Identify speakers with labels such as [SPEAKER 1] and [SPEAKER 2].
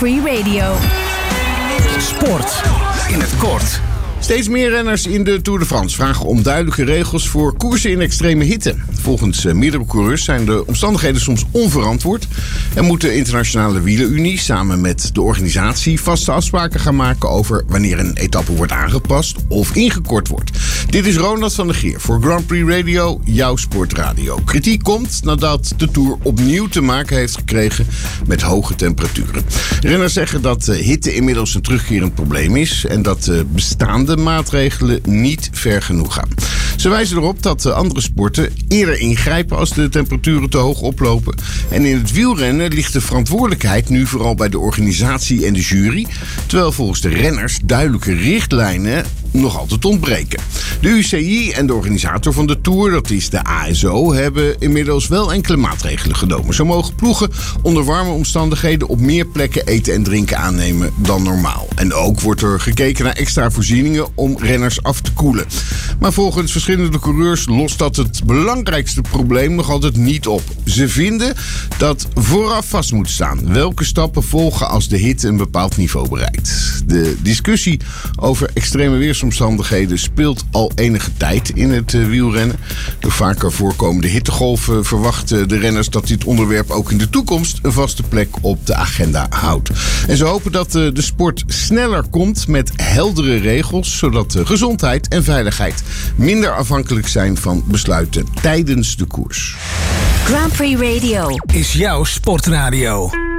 [SPEAKER 1] Prix Radio.
[SPEAKER 2] Sport in het kort.
[SPEAKER 3] Steeds meer renners in de Tour de France vragen om duidelijke regels voor koersen in extreme hitte. Volgens meerdere coureurs zijn de omstandigheden soms onverantwoord en moet de Internationale Wielerunie samen met de organisatie vaste afspraken gaan maken over wanneer een etappe wordt aangepast of ingekort wordt. Dit is Ronald van der Geer voor Grand Prix Radio, jouw sportradio. Kritiek komt nadat de Tour opnieuw te maken heeft gekregen met hoge temperaturen. Renners zeggen dat hitte inmiddels een terugkerend probleem is en dat de bestaande maatregelen niet ver genoeg gaan. Ze wijzen erop dat andere sporten eerder ingrijpen als de temperaturen te hoog oplopen. En in het wielrennen ligt de verantwoordelijkheid nu vooral bij de organisatie en de jury, terwijl volgens de renners duidelijke richtlijnen nog altijd ontbreken. De UCI en de organisator van de Tour, dat is de ASO, hebben inmiddels wel enkele maatregelen genomen. Zo mogen ploegen onder warme omstandigheden op meer plekken eten en drinken aannemen dan normaal. En ook wordt er gekeken naar extra voorzieningen om renners af te koelen. Maar volgens verschillende coureurs lost dat het belangrijkste probleem nog altijd niet op. Ze vinden dat vooraf vast moet staan welke stappen volgen als de hitte een bepaald niveau bereikt. De discussie over extreme weersomstandigheden speelt al enige tijd in het wielrennen. Door vaker voorkomende hittegolven verwachten de renners dat dit onderwerp ook in de toekomst een vaste plek op de agenda houdt. En ze hopen dat de sport sneller komt met heldere regels, zodat gezondheid en veiligheid minder afhankelijk zijn van besluiten tijdens de koers.
[SPEAKER 1] Grand Prix Radio
[SPEAKER 2] Is jouw sportradio.